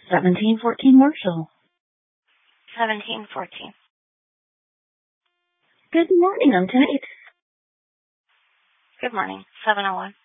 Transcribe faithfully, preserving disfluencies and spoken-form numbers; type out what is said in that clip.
seventeen fourteen Marshall. seventeen fourteen. Good morning, I'm Tate. Good morning. seven oh one.